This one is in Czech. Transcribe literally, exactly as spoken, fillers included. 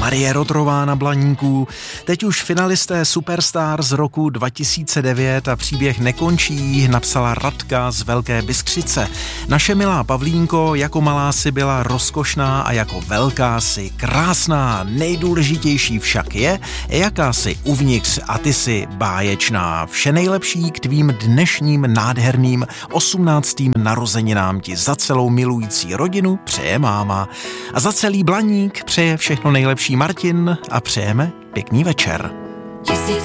Marie Rotrová na Blaníku. Teď už finalisté Superstar z roku dva tisíce devět a příběh nekončí, napsala Radka z Velké Bystřice. Naše milá Pavlínko, jako malá si byla rozkošná a jako velká si krásná. Nejdůležitější však je, jaká si uvnitř a ty si báječná. Vše nejlepší k tvým dnešním nádherným osmnáctým narozeninám ti za celou milující rodinu přeje máma. A za celý Blaník přeje všechno nejlepší Martin a přejeme pěkný večer. Tisíc